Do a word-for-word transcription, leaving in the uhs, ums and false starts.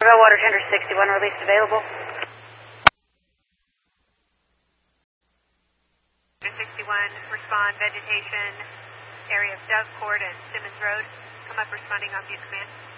Bellwater Tender sixty-one, released available. sixty-one, respond, vegetation, area of Dove Court and Simmons Road. Come up responding on view command.